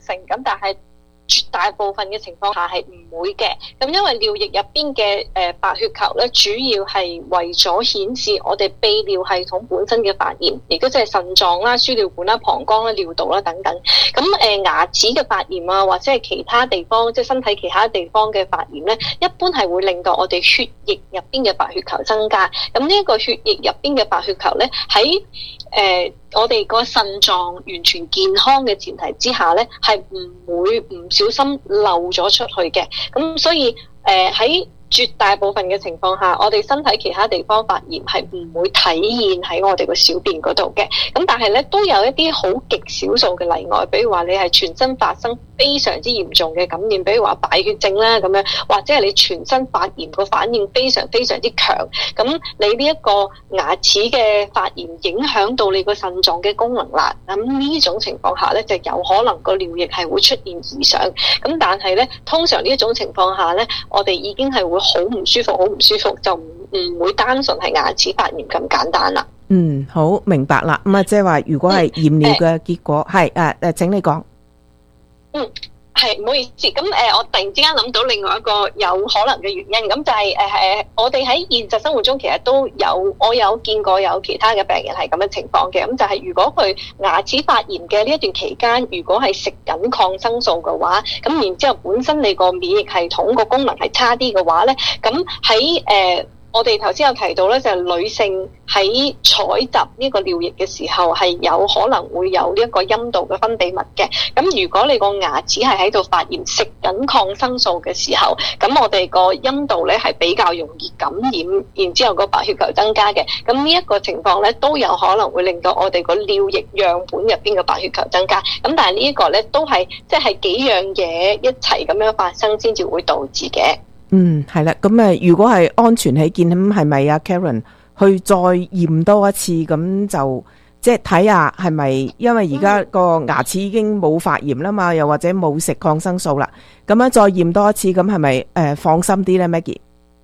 性，咁但係絕大部分嘅情況下係唔會嘅。咁因為尿液入邊嘅白血球咧，主要係為咗顯示我哋泌尿系統本身嘅發炎，亦都即係腎臟啦、輸尿管啦、膀胱啦、尿道啦等等。咁牙齒嘅發炎啊，或者係其他地方，即係身體其他地方嘅發炎咧，一般係會令到我哋血液入邊嘅白血球增加。咁呢一個血液入邊嘅白血球咧，喺我哋個腎臟完全健康嘅前提之下咧，係唔會唔小心漏咗出去嘅。咁所以喺絕大部分嘅情況下，我哋身體其他地方發炎係唔會體現喺我哋個小便嗰度嘅。咁但係咧，都有一啲好極少數嘅例外，比如話你係全身發生非常之嚴重嘅感染，比如話敗血症啦咁樣，或者係你全身發炎個反應非常非常之強，咁你呢一個牙齒嘅發炎影響到你個腎臟嘅功能啦，咁呢種情況下咧，就有可能個尿液係會出現異常。咁但係咧，通常呢一種情況下咧，我哋已經係會好唔舒服，好唔舒服，就唔會單純係牙齒發炎咁簡單啦。 好明白啦。咁即係話，如果係驗尿嘅結果係請你講。 係，唔好意思。咁我突然之間諗到另外一個有可能嘅原因，咁就係我哋喺現實生活中其實都有，我有見過有其他嘅病人係咁嘅情況嘅。咁就係如果佢牙齒發炎嘅呢一段期間，如果係食緊抗生素嘅話，咁然之後本身你個免疫系統個功能係差啲嘅話咧，咁喺我哋頭先有提到咧，就係女性喺採集呢個尿液嘅時候，係有可能會有呢一個陰道嘅分泌物嘅。咁如果你個牙齒係喺度發炎，食緊抗生素嘅時候，咁我哋個陰道咧係比較容易感染，然之後個白血球增加嘅。咁呢一個情況咧，都有可能會令到我哋個尿液樣本入邊嘅白血球增加。咁但係呢一個咧，都係即係幾樣嘢一齊咁樣發生先至會導致嘅。 係啦，咁如果係安全起見，咁係咪啊 Karen 去再驗多一次，咁就即係睇下係咪，因為而家個牙齒已經冇發炎啦嘛，又或者冇食抗生素啦，咁樣再驗多一次，咁係咪放心啲咧 Maggie？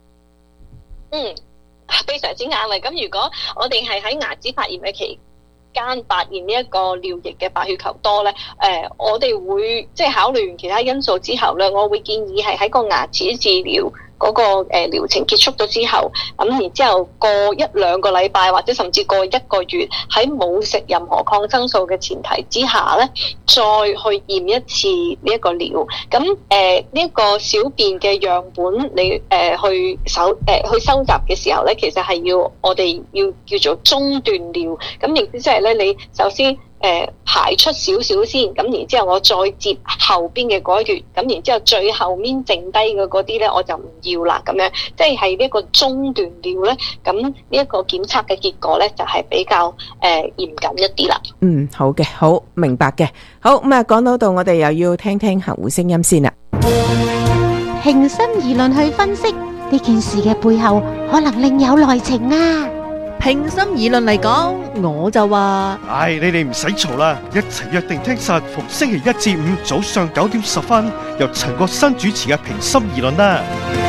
非常之啱嘅。咁如果我哋係喺牙齒發炎嘅期間發現呢一個尿液嘅白血球多咧，我哋會即係考慮完其他因素之後咧，我會建議係喺個牙齒治療嗰個療程結束咗之後，咁然之後過一兩個禮拜或者甚至過一個月，喺冇食任何抗生素嘅前提之下咧，再去驗一次呢一個尿。咁呢一個小便嘅樣本，你去收集嘅時候咧，其實係我哋要叫做中段尿。咁亦即係咧，你首先排出少少先，咁然之後我再接後邊嘅嗰一段，咁然之後最後面剩低嘅嗰啲咧，我就唔要啦，咁樣即係呢一個中段尿咧，咁呢一個檢測嘅結果咧就係比較嚴謹一啲啦。 好嘅，好明白嘅。好，咁講到度，我哋又要聽聽客戶聲音先啦。 平心而論去分析呢件事嘅背後，可能另有內情啊！ 平心而論嚟講，我就話： 你哋唔使嘈啦，一齊約定聽實逢星期一至五早上9點10分，由陳國新主持嘅平心而論啦。